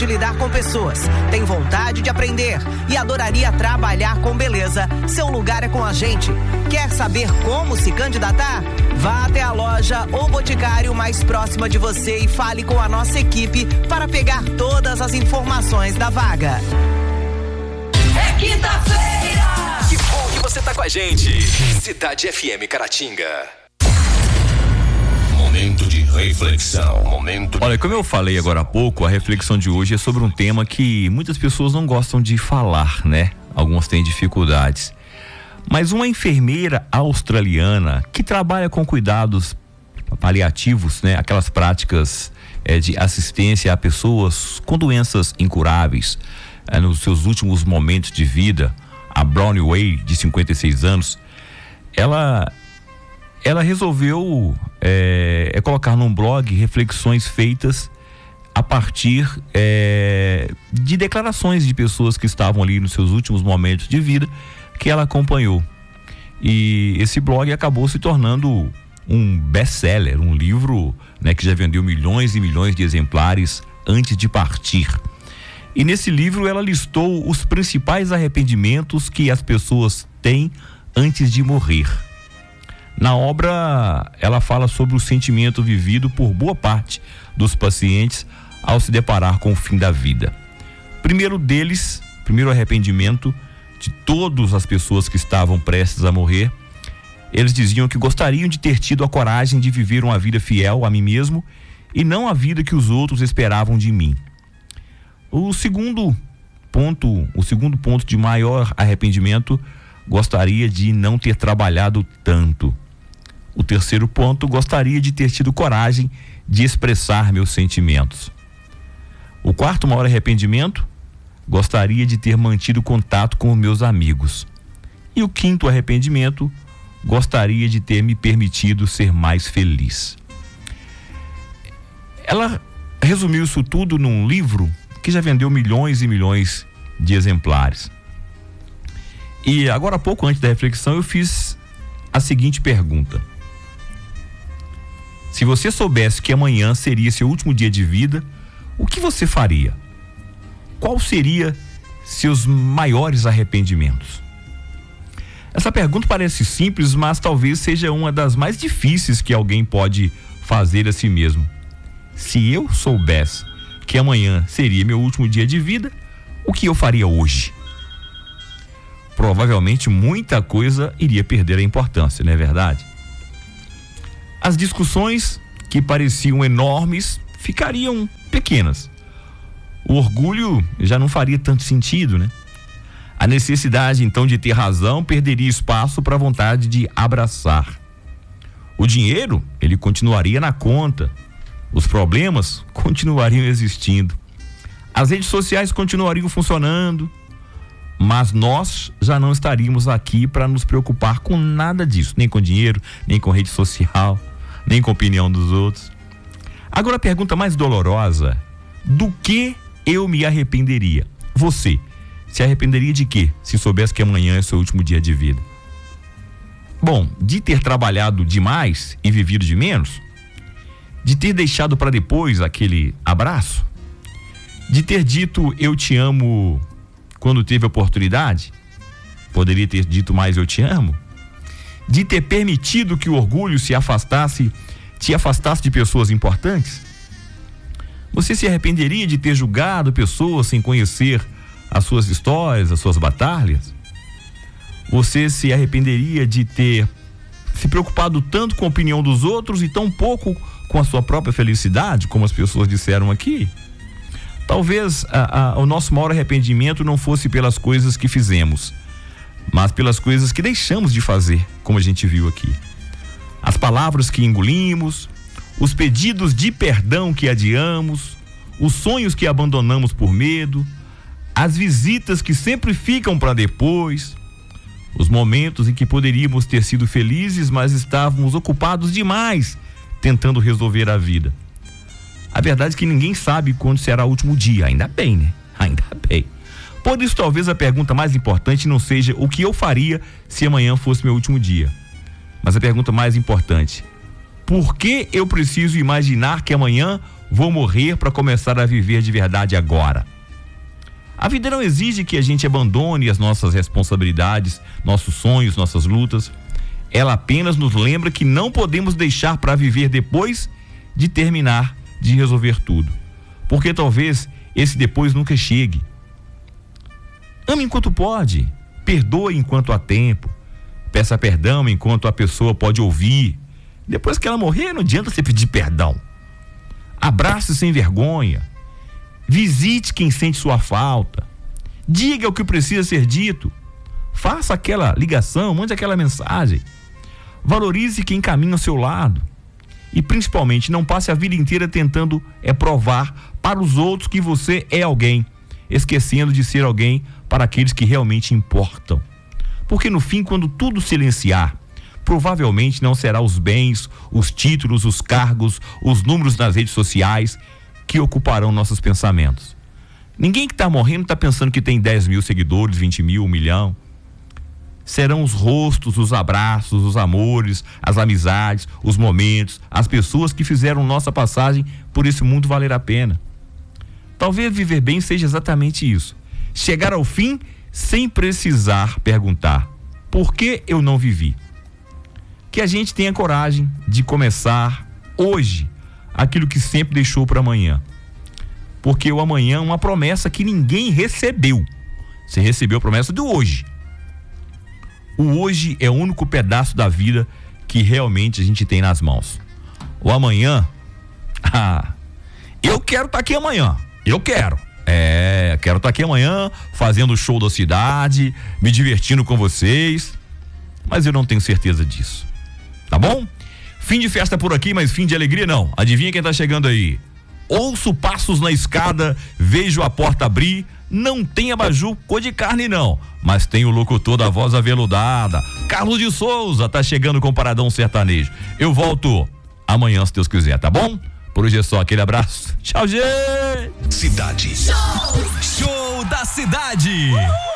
de lidar com pessoas, tem vontade de aprender e adoraria trabalhar com beleza? Seu lugar é com a gente. Quer saber como se candidatar? Vá até a loja ou boticário mais próxima de você e fale com a nossa equipe para pegar todas as informações da vaga. É quinta-feira! Que bom que você tá com a gente. Cidade FM Caratinga. Momento de reflexão. Olha, como eu falei agora há pouco, a reflexão de hoje é sobre um tema que muitas pessoas não gostam de falar, né? Alguns têm dificuldades. Mas uma enfermeira australiana que trabalha com cuidados paliativos, né? Aquelas práticas de assistência a pessoas com doenças incuráveis nos seus últimos momentos de vida, a Bronnie Wade, de 56 anos, ela resolveu colocar num blog reflexões feitas a partir de declarações de pessoas que estavam ali nos seus últimos momentos de vida, que ela acompanhou. E esse blog acabou se tornando um best-seller, um livro, né, que já vendeu milhões e milhões de exemplares antes de partir. E nesse livro ela listou os principais arrependimentos que as pessoas têm antes de morrer. Na obra, ela fala sobre o sentimento vivido por boa parte dos pacientes ao se deparar com o fim da vida. Primeiro arrependimento de todas as pessoas que estavam prestes a morrer, eles diziam que gostariam de ter tido a coragem de viver uma vida fiel a mim mesmo e não a vida que os outros esperavam de mim. O segundo ponto de maior arrependimento, gostaria de não ter trabalhado tanto. O terceiro ponto, gostaria de ter tido coragem de expressar meus sentimentos. O quarto maior arrependimento, gostaria de ter mantido contato com meus amigos. E o quinto arrependimento, gostaria de ter me permitido ser mais feliz. Ela resumiu isso tudo num livro que já vendeu milhões e milhões de exemplares. E agora há pouco, antes da reflexão, eu fiz a seguinte pergunta: se você soubesse que amanhã seria seu último dia de vida, o que você faria? Qual seria seus maiores arrependimentos? Essa pergunta parece simples, mas talvez seja uma das mais difíceis que alguém pode fazer a si mesmo. Se eu soubesse que amanhã seria meu último dia de vida, o que eu faria hoje? Provavelmente muita coisa iria perder a importância, não é verdade? As discussões que pareciam enormes ficariam pequenas. O orgulho já não faria tanto sentido, né? A necessidade, então, de ter razão perderia espaço para a vontade de abraçar. O dinheiro, ele continuaria na conta. Os problemas continuariam existindo. As redes sociais continuariam funcionando. Mas nós já não estaríamos aqui para nos preocupar com nada disso. Nem com dinheiro, nem com rede social, nem com a opinião dos outros. Agora a pergunta mais dolorosa: do que eu me arrependeria? Você se arrependeria de quê, se soubesse que amanhã é seu último dia de vida? Bom, de ter trabalhado demais e vivido de menos? De ter deixado para depois aquele abraço? De ter dito eu te amo quando teve oportunidade? Poderia ter dito mais eu te amo? De ter permitido que o orgulho te afastasse de pessoas importantes? Você se arrependeria de ter julgado pessoas sem conhecer as suas histórias, as suas batalhas? Você se arrependeria de ter se preocupado tanto com a opinião dos outros e tão pouco com a sua própria felicidade, como as pessoas disseram aqui? Talvez o nosso maior arrependimento não fosse pelas coisas que fizemos, mas pelas coisas que deixamos de fazer, como a gente viu aqui. As palavras que engolimos, os pedidos de perdão que adiamos, os sonhos que abandonamos por medo, as visitas que sempre ficam para depois, os momentos em que poderíamos ter sido felizes, mas estávamos ocupados demais tentando resolver a vida. A verdade é que ninguém sabe quando será o último dia, ainda bem, né? Ainda bem. Por isso, talvez a pergunta mais importante não seja o que eu faria se amanhã fosse meu último dia, mas a pergunta mais importante: por que eu preciso imaginar que amanhã vou morrer para começar a viver de verdade agora. A vida não exige que a gente abandone as nossas responsabilidades, nossos sonhos, nossas lutas. Ela apenas nos lembra que não podemos deixar para viver depois de terminar de resolver tudo. Porque talvez esse depois nunca chegue. Ame enquanto pode, perdoe enquanto há tempo, peça perdão enquanto a pessoa pode ouvir. Depois que ela morrer, não adianta você pedir perdão. Abrace sem vergonha, visite quem sente sua falta, diga o que precisa ser dito, faça aquela ligação, mande aquela mensagem, valorize quem caminha ao seu lado e principalmente não passe a vida inteira tentando provar para os outros que você é alguém, esquecendo de ser alguém para aqueles que realmente importam. Porque no fim, quando tudo silenciar, provavelmente não será os bens, os títulos, os cargos, os números nas redes sociais que ocuparão nossos pensamentos. Ninguém que está morrendo está pensando que tem 10 mil seguidores, 20 mil, 1 milhão. Serão os rostos, os abraços, os amores, as amizades, os momentos, as pessoas que fizeram nossa passagem por esse mundo valer a pena. Talvez viver bem seja exatamente isso. Chegar ao fim sem precisar perguntar: por que eu não vivi? Que a gente tenha coragem de começar hoje aquilo que sempre deixou para amanhã. Porque o amanhã é uma promessa que ninguém recebeu. Você recebeu a promessa do hoje. O hoje é o único pedaço da vida que realmente a gente tem nas mãos. O amanhã, eu quero estar aqui amanhã. Eu quero. Quero estar aqui amanhã fazendo o show da cidade, me divertindo com vocês. Mas eu não tenho certeza disso. Tá bom? Fim de festa por aqui, mas fim de alegria não. Adivinha quem tá chegando aí? Ouço passos na escada, vejo a porta abrir. Não tem abajur cor de carne não, mas tem o locutor da voz aveludada, Carlos de Souza, tá chegando com o Paradão Sertanejo. Eu volto amanhã, se Deus quiser, tá bom? Por hoje é só, aquele abraço. Tchau, gente! Cidade. Show da cidade.